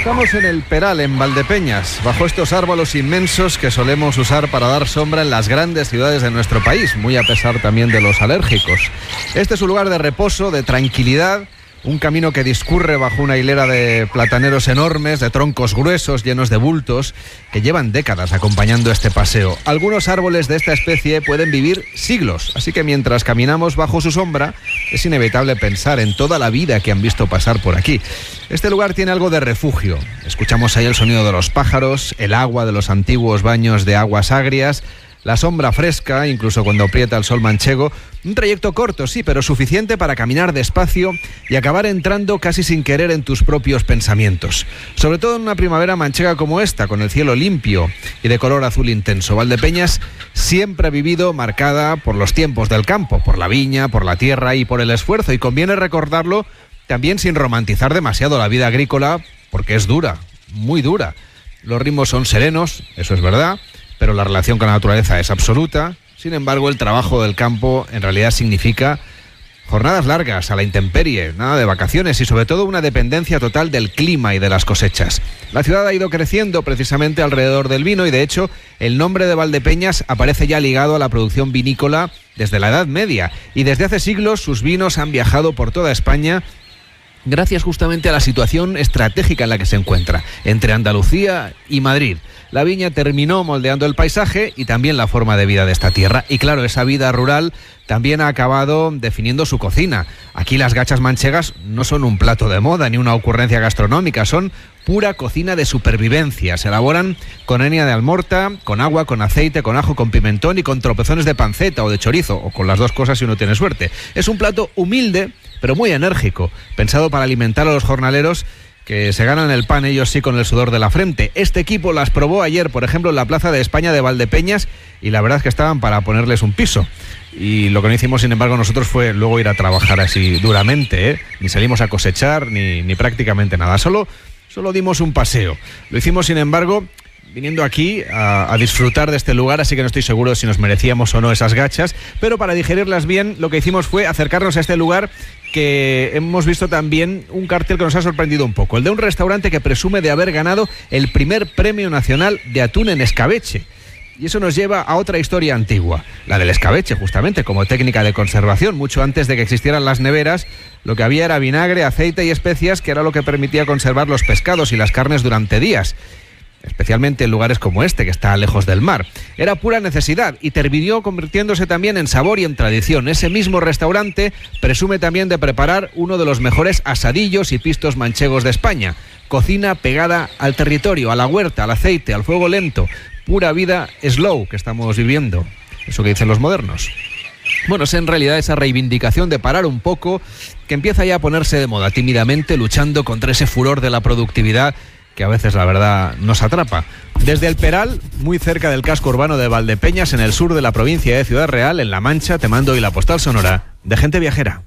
Estamos en el Peral, en Valdepeñas, bajo estos árboles inmensos que solemos usar para dar sombra en las grandes ciudades de nuestro país, muy a pesar también de los alérgicos. Este es un lugar de reposo, de tranquilidad, un camino que discurre bajo una hilera de plataneros enormes, de troncos gruesos, llenos de bultos, que llevan décadas acompañando este paseo. Algunos árboles de esta especie pueden vivir siglos, así que mientras caminamos bajo su sombra, es inevitable pensar en toda la vida que han visto pasar por aquí. Este lugar tiene algo de refugio. Escuchamos ahí el sonido de los pájaros, el agua de los antiguos baños de aguas agrias, la sombra fresca, incluso cuando aprieta el sol manchego. Un trayecto corto, sí, pero suficiente para caminar despacio y acabar entrando casi sin querer en tus propios pensamientos. Sobre todo en una primavera manchega como esta, con el cielo limpio y de color azul intenso. Valdepeñas siempre ha vivido marcada por los tiempos del campo, por la viña, por la tierra y por el esfuerzo. Y conviene recordarlo también sin romantizar demasiado la vida agrícola, porque es dura, muy dura. Los ritmos son serenos, eso es verdad, pero la relación con la naturaleza es absoluta. Sin embargo, el trabajo del campo en realidad significa jornadas largas, a la intemperie, nada de vacaciones y sobre todo una dependencia total del clima y de las cosechas. La ciudad ha ido creciendo precisamente alrededor del vino y de hecho el nombre de Valdepeñas aparece ya ligado a la producción vinícola desde la Edad Media y desde hace siglos sus vinos han viajado por toda España gracias justamente a la situación estratégica en la que se encuentra, entre Andalucía y Madrid. La viña terminó moldeando el paisaje y también la forma de vida de esta tierra. Y claro, esa vida rural también ha acabado definiendo su cocina. Aquí las gachas manchegas no son un plato de moda ni una ocurrencia gastronómica, son pura cocina de supervivencia. Se elaboran con hernia de almorta, con agua, con aceite, con ajo, con pimentón y con tropezones de panceta o de chorizo, o con las dos cosas si uno tiene suerte. Es un plato humilde, pero muy enérgico, pensado para alimentar a los jornaleros que se ganan el pan ellos sí con el sudor de la frente. Este equipo las probó ayer, por ejemplo, en la Plaza de España de Valdepeñas y la verdad es que estaban para ponerles un piso. Y lo que no hicimos, sin embargo, nosotros fue luego ir a trabajar así duramente, ¿eh? Ni salimos a cosechar, ni prácticamente nada. Solo dimos un paseo. Lo hicimos, sin embargo, viniendo aquí a disfrutar de este lugar, así que no estoy seguro de si nos merecíamos o no esas gachas, pero para digerirlas bien, lo que hicimos fue acercarnos a este lugar que hemos visto también un cartel que nos ha sorprendido un poco, el de un restaurante que presume de haber ganado el primer premio nacional de atún en escabeche. Y eso nos lleva a otra historia antigua, la del escabeche, justamente, como técnica de conservación. Mucho antes de que existieran las neveras, lo que había era vinagre, aceite y especias, que era lo que permitía conservar los pescados y las carnes durante días, especialmente en lugares como este, que está lejos del mar. Era pura necesidad y terminó convirtiéndose también en sabor y en tradición. Ese mismo restaurante presume también de preparar uno de los mejores asadillos y pistos manchegos de España. Cocina pegada al territorio, a la huerta, al aceite, al fuego lento. Pura vida slow que estamos viviendo. Eso que dicen los modernos. Bueno, es en realidad esa reivindicación de parar un poco que empieza ya a ponerse de moda tímidamente, luchando contra ese furor de la productividad que a veces la verdad nos atrapa. Desde el Peral, muy cerca del casco urbano de Valdepeñas, en el sur de la provincia de Ciudad Real, en La Mancha, te mando hoy la postal sonora de Gente Viajera.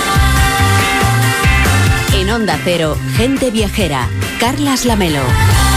En Onda Cero, Gente Viajera, Carlas Lamelo.